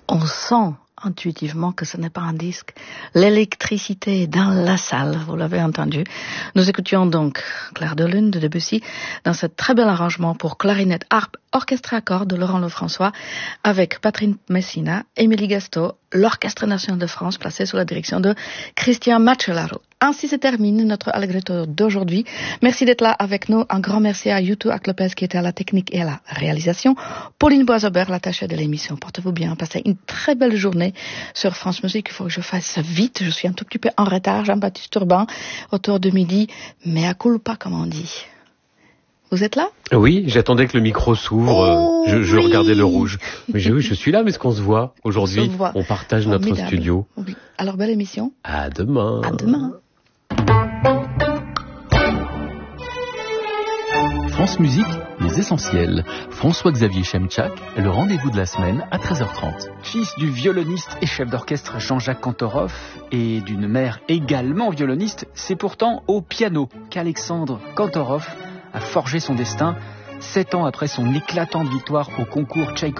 On sent intuitivement que ce n'est pas un disque. L'électricité est dans la salle, vous l'avez entendu. Nous écoutions donc Clair de Lune de Debussy dans ce très bel arrangement pour clarinette, harpe, orchestre à cordes de Laurent Lefrançois avec Patrick Messina, Émilie Gastaud, l'Orchestre national de France placé sous la direction de Christian Macellaro. Ainsi se termine notre Allegretto d'aujourd'hui. Merci d'être là avec nous. Un grand merci à Yuto Aklopez qui était à la technique et à la réalisation. Pauline Boisobert, l'attachée de l'émission. Portez-vous bien. Passez une très belle journée sur France Musique. Il faut que je fasse vite. Je suis un tout petit peu en retard. Jean-Baptiste Urbain, autour de midi. Mais à culpa, comme on dit. Vous êtes là? Oui, j'attendais que le micro s'ouvre. Je regardais le rouge. Mais je suis là, mais est-ce qu'on se voit aujourd'hui? On partage notre studio. Oui. Alors, belle émission. À demain. À demain. France Musique, les essentiels. François-Xavier Chemchak, le rendez-vous de la semaine à 13h30. Fils du violoniste et chef d'orchestre Jean-Jacques Kantorov et d'une mère également violoniste, c'est pourtant au piano qu'Alexandre Kantorov a forgé son destin 7 ans après son éclatante victoire au concours Tchaïkovski.